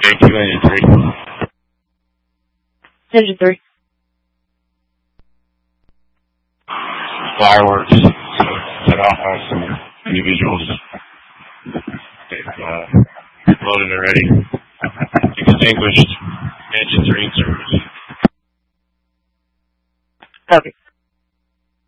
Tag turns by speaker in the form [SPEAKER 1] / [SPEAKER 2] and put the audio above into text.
[SPEAKER 1] Thank you, Engine 3.
[SPEAKER 2] Engine 3.
[SPEAKER 1] Fireworks set off by some individuals. They've loaded already. Extinguished. Engine 3 in service.
[SPEAKER 2] Copy.